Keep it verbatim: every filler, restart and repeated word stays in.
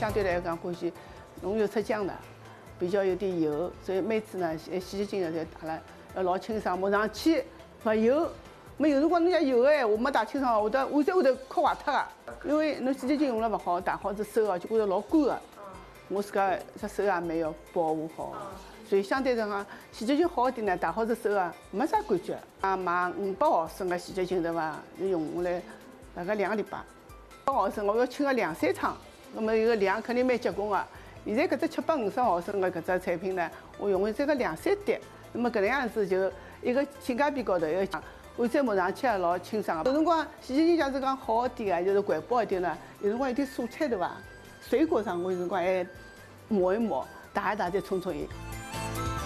相对来讲欢喜浓油赤酱的，比较有点油，所以每次呢洗洗洁精呢就打了要老清爽，抹上去勿油。没有辰光侬像油个闲话没打清爽，会得会在会头磕坏脱个。因为侬洗洁精用了勿好，打好子手哦就觉着老干个。我自家只手也没有保护好，所以相对来讲，洗洁精好一点呢，打好子手啊没啥感觉。啊，买五百毫升个洗洁精对伐？用下来大概两个礼拜。百毫升我要清个两三趟，那么有个量肯定蛮结棍个。现在搿只七百五十毫升个搿只产品呢，我用了这个两三滴，那么搿能样子就一个性价比高头，一个按再抹上去也老清爽个。有辰光洗洁精假使讲好一点个，就是环保一点呢，有辰光有点蔬菜对伐？水果上我有辰光还抹一抹，打一打再冲冲盐。